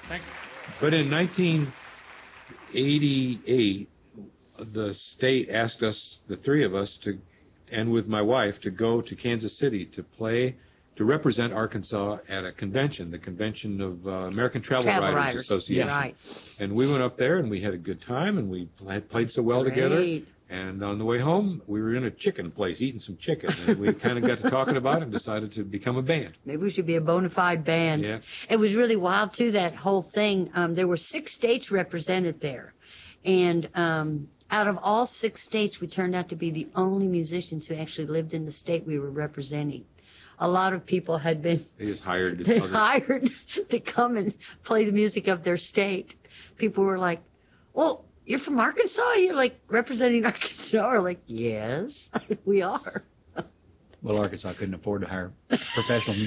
Thank you. But in 1988, the state asked us, the three of us, and with my wife, to go to Kansas City to represent Arkansas at a convention, the convention of American Travel Writers Association. Right. And we went up there, and we had a good time, and we had played so well together. And on the way home, we were in a chicken place eating some chicken, and we kind of got to talking about it and decided to become a band. Maybe we should be a bona fide band. Yeah. It was really wild, too, that whole thing. There were 6 states represented there. And out of all 6 states, we turned out to be the only musicians who actually lived in the state we were representing. A lot of people had been hired to come and play the music of their state. People were like, well, you're from Arkansas? You're like representing Arkansas? We're like, yes, we are. Well, Arkansas couldn't afford to hire professional musicians.